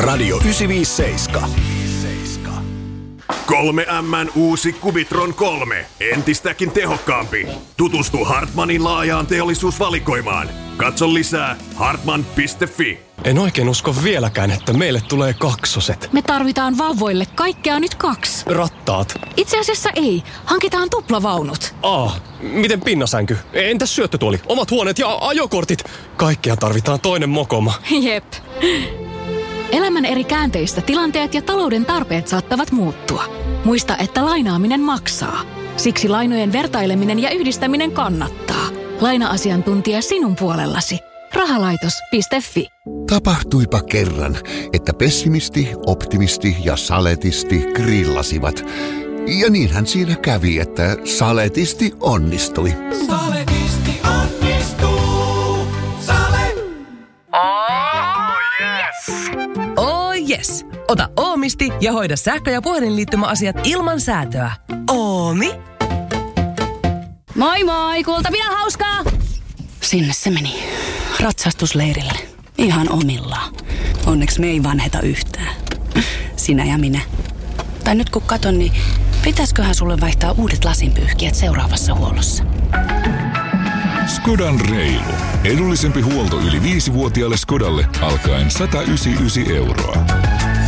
Radio 957. 3M:n uusi Cubitron 3. Entistäkin tehokkaampi. Tutustu Hartmanin laajaan teollisuusvalikoimaan. Katso lisää hartman.fi. En oikein usko vieläkään, että meille tulee kaksoset. Me tarvitaan vauvoille kaikkea nyt 2. Rattaat. Itse asiassa ei. Hankitaan tuplavaunut. Miten pinnasänky? Entäs syöttötuoli? Omat huoneet ja ajokortit? Kaikkea tarvitaan toinen mokoma. Jep. Elämän eri käänteistä tilanteet ja talouden tarpeet saattavat muuttua. Muista, että lainaaminen maksaa. Siksi lainojen vertaileminen ja yhdistäminen kannattaa. Laina-asiantuntija sinun puolellasi. Rahalaitos.fi. Tapahtuipa kerran, että pessimisti, optimisti ja saletisti grillasivat. Ja niinhän siinä kävi, että saletisti onnistui. Saletisti onnistuu. Sale. Oh yes! Ota Oomisti ja hoida sähkö- ja puhelinliittymäasiat ilman säätöä. Oomi. Moi moi, kultapina hauskaa! Sinne se meni. Ratsastusleirille. Ihan omillaan. Onneksi me ei vanheta yhtään. Sinä ja minä. Tai nyt kun katon, niin pitäisköhän sulle vaihtaa uudet lasinpyyhkijät seuraavassa huollossa? Skodan reilu. Edullisempi huolto yli 5-vuotiaalle Skodalle alkaen 199 €.